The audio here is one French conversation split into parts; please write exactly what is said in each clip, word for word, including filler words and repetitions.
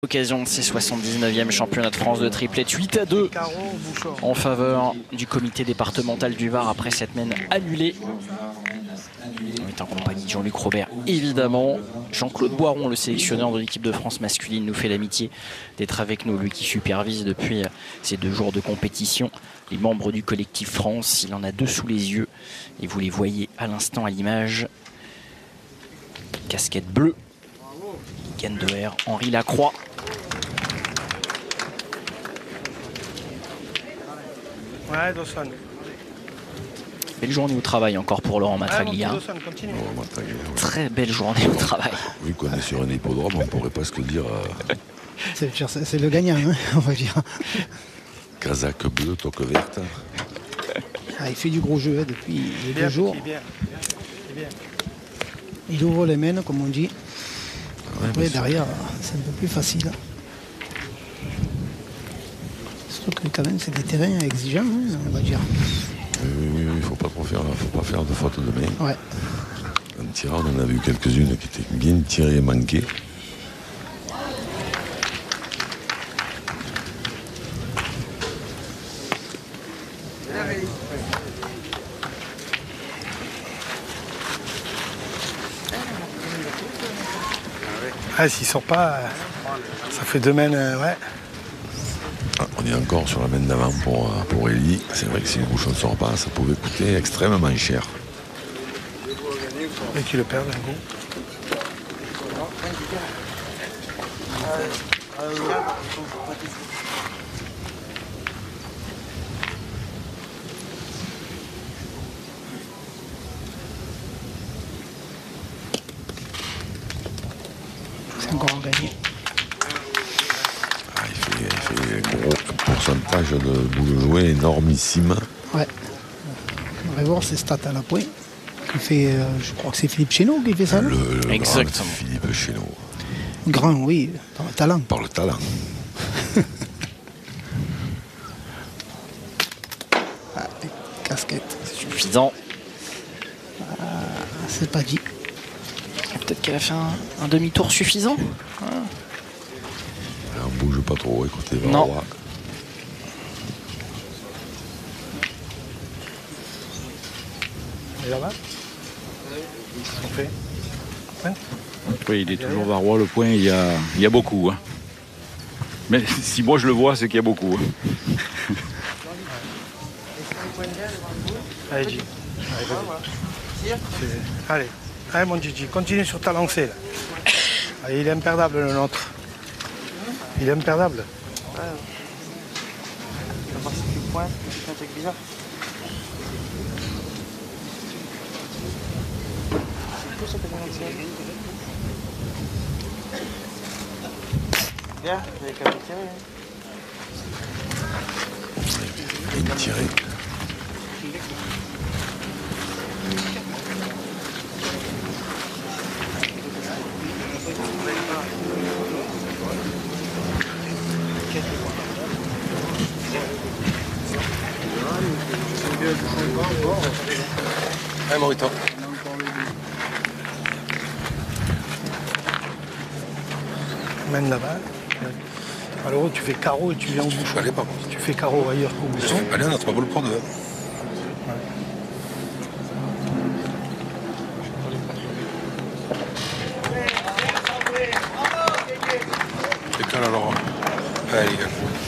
Occasion de ces soixante-dix-neuvième championnats de France de triplette, huit à deux en faveur du comité départemental du Var après cette mène annulée. On est en compagnie de Jean-Luc Robert, évidemment. Jean-Claude Boiron, le sélectionneur de l'équipe de France masculine, nous fait l'amitié d'être avec nous. Lui qui supervise depuis ces deux jours de compétition les membres du collectif France. Il en a deux sous les yeux et vous les voyez à l'instant à l'image. Casquette bleue, Yann Deher, Henri Lacroix. Ouais, Dawson. Belle journée au travail encore pour Laurent Matraglia. Ouais, Dawson, continue. Oh, Matraglia, ouais. Très belle journée au travail. Vu qu'on est sur un hippodrome, on pourrait presque dire euh, C'est le gagnant, hein, on va dire. casaque bleue, toque verte. Ah, il fait du gros jeu hein, depuis les Bien, deux jours. Bien, c'est bien. Il ouvre les mains, comme on dit. Ouais, Après, mais derrière, c'est un peu plus facile. Surtout que quand même, c'est des terrains exigeants, hein, on va dire. Oui, oui, oui, il ne faut pas trop faire, faut pas faire de faute de main. Ouais. En tirant, on en a vu quelques-unes qui étaient bien tirées et manquées. Ah, s'il sort pas, euh, ça fait deux mènes, euh, ouais. Ah, on est encore sur la main d'avant pour, euh, pour Elie. C'est vrai que si le bouchon ne sort pas, ça pouvait coûter extrêmement cher. Et qu'il le perd d'un coup. C'est encore à gagner. Ah, il, fait, il fait un gros pourcentage de boules jouées énormissime. Ouais. On va voir ses stats à la pointe. Qui fait, euh, je crois que c'est Philippe Chénaud qui fait ça. Le, non le Exactement. grand Philippe Chénaud. Grand, oui, par le talent. Par le talent. Ah, casquette. Suffisant. Ah, c'est pas dit. Peut-être qu'elle a fait un, un demi-tour suffisant. On bouge pas trop, écoutez, Non. Varois. Et là-bas, qu'est-ce qu'on fait? Ouais. Oui, il est toujours Varois, le point, il y a, il y a beaucoup. Hein. Mais si moi je le vois, c'est qu'il y a beaucoup. Hein. Allez, Gigi. Allez, vas-y. C'est- Allez. Allez, mon Gigi, continue sur ta lancée. Là. Allez, il est imperdable, le nôtre. Il est imperdable. Bien tiré. Allez, Morito. Mène la balle. Alors, tu fais carreau et tu viens au bouchon. Allez, par contre. Tu fais carreau ailleurs qu'au bouchon. Allez, on a trois boules pour deux. Décale alors. Allez, les gars.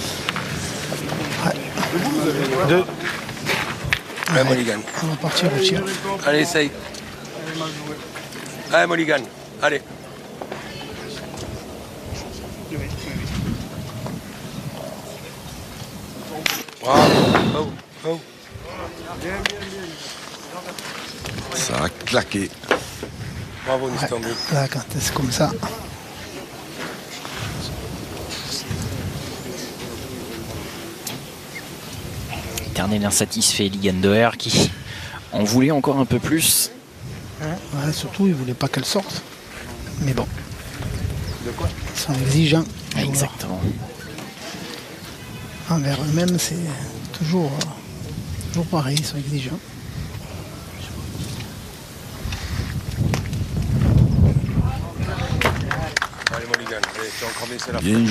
Deux. Allez, Mulligan. On va partir au tir. Allez, essaye. Allez, Mulligan. Allez. Bravo. Oh, oh. Ça a claqué. Bravo, Ouais. Nistambu. Là, quand c'est comme ça. Éternel insatisfait, Yann Deher qui en voulait encore un peu plus. Ouais, surtout, il voulait pas qu'elle sorte. Mais bon. De quoi? Ils sont exigeants. Exactement. Envers eux-mêmes, c'est toujours, euh, toujours pareil, ils sont exigeants. Allez, Mulligan. Allez, ciao. commencer la Bien joué.